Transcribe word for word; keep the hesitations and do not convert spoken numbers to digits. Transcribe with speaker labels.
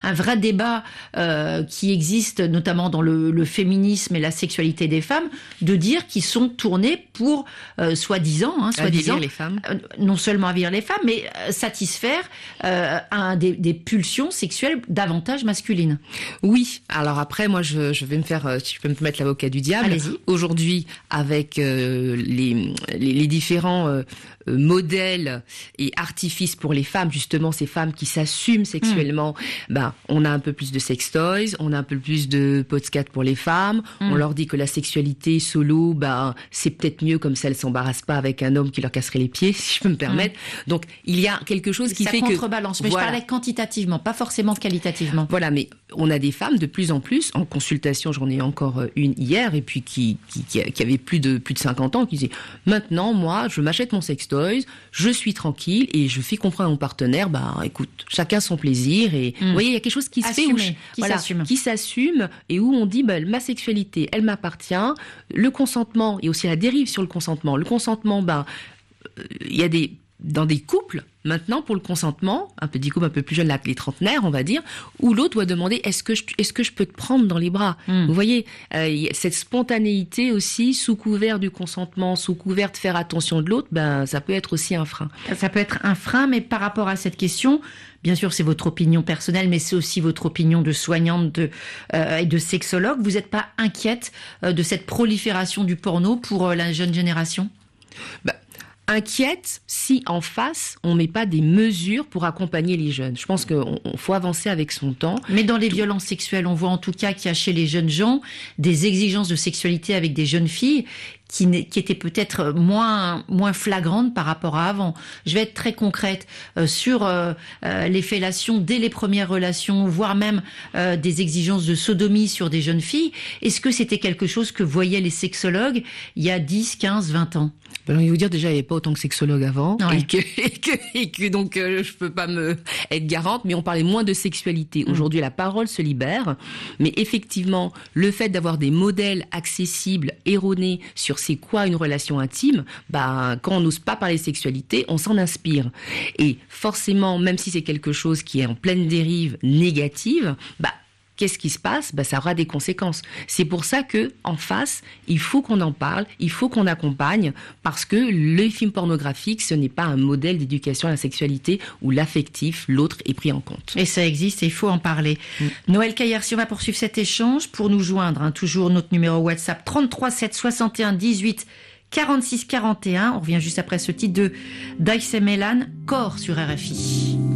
Speaker 1: un vrai débat euh, qui existe notamment dans le, le féminisme et la sexualité des femmes, de dire qu'ils sont tournés pour, euh, soi-disant, hein, soi-disant,
Speaker 2: avilir les femmes.
Speaker 1: Euh, non seulement avilir les femmes, mais euh, satisfaire euh, un, des, des pulsions sexuelles davantage masculines.
Speaker 2: Oui, alors après, moi, je, je vais me faire, euh, si je peux me mettre l'avocat du diable.
Speaker 1: Allez-y.
Speaker 2: Aujourd'hui, avec euh, les, les, les différents euh, modèles et artifices pour les femmes, justement, ces femmes qui s'assument sexuellement, mmh. ben, on a un peu plus de sextoys, on a un peu plus de podcast pour les femmes, mmh. on leur dit que la sexualité solo, ben, c'est peut-être mieux, comme ça, elles s'embarrassent pas avec un homme qui leur casserait les pieds, si je peux me permettre. Mmh. Donc, il y a quelque chose qui
Speaker 1: ça
Speaker 2: fait que...
Speaker 1: Ça contrebalance, mais voilà. Je parlais quantitativement, pas forcément qualitativement.
Speaker 2: Voilà, mais on a des femmes de plus en plus, en consultation, j'en ai eu encore une hier, et puis qui, qui, qui avait plus de, plus de cinquante ans, qui disait, maintenant, moi, je m'achète mon sextoy, je suis tranquille et je fais comprendre à mon partenaire, bah écoute, chacun son plaisir et mmh. vous voyez, il y a quelque chose qui se
Speaker 1: Assumé,
Speaker 2: fait, où je,
Speaker 1: qui
Speaker 2: voilà,
Speaker 1: s'assume,
Speaker 2: qui s'assume et où on dit, bah, ma sexualité, elle m'appartient, le consentement et aussi la dérive sur le consentement. Le consentement, bah il y a des dans des couples, maintenant, pour le consentement, un petit couple un peu plus jeune, là, les trentenaires, on va dire, où l'autre doit demander, est-ce que je, est-ce que je peux te prendre dans les bras? Mmh. Vous voyez, euh, y a cette spontanéité aussi, sous couvert du consentement, sous couvert de faire attention de l'autre, ben, ça peut être aussi un frein.
Speaker 1: Ça peut être un frein, mais par rapport à cette question, bien sûr, c'est votre opinion personnelle, mais c'est aussi votre opinion de soignante de, euh, et de sexologue. Vous n'êtes pas inquiète euh, de cette prolifération du porno pour euh, la jeune génération?
Speaker 2: Ben, inquiète si en face on met pas des mesures pour accompagner les jeunes. Je pense qu'on faut avancer avec son temps.
Speaker 1: Mais dans les violences sexuelles, on voit en tout cas qu'il y a chez les jeunes gens des exigences de sexualité avec des jeunes filles qui, qui étaient peut-être moins moins flagrantes par rapport à avant. Je vais être très concrète euh, sur euh, euh, les fellations dès les premières relations, voire même euh, des exigences de sodomie sur des jeunes filles. Est-ce que c'était quelque chose que voyaient les sexologues il y a dix, quinze, vingt ans?
Speaker 2: Ben, je vais vous dire, déjà, il n'y avait pas autant que sexologue avant,
Speaker 1: ouais.
Speaker 2: et, que, et, que, et que donc euh, je peux pas me être garante, mais on parlait moins de sexualité. Mmh. Aujourd'hui, la parole se libère, mais effectivement, le fait d'avoir des modèles accessibles, erronés sur c'est quoi une relation intime, bah quand on n'ose pas parler sexualité, on s'en inspire. Et forcément, même si c'est quelque chose qui est en pleine dérive négative, bah qu'est-ce qui se passe? Bah, ça aura des conséquences. C'est pour ça que, en face, il faut qu'on en parle, il faut qu'on accompagne, parce que le film pornographique, ce n'est pas un modèle d'éducation à la sexualité où l'affectif, l'autre, est pris en compte.
Speaker 1: Et ça existe et il faut en parler. Mm. Noël Caillard, si on va poursuivre cet échange, pour nous joindre, hein, toujours notre numéro WhatsApp, trente-trois sept soixante et un dix-huit quarante-six quarante et un. On revient juste après ce titre de Daïs Melan, Corps sur R F I.